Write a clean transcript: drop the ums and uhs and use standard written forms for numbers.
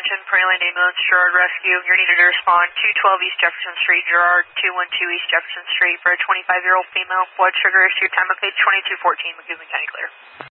attention, Prairieland Ambulance, Girard Rescue. You're needed to respond 212 East Jefferson Street, Girard, 212 East Jefferson Street for a 25-year-old female. Blood sugar issue, time of page 2214, McGowan County Clear.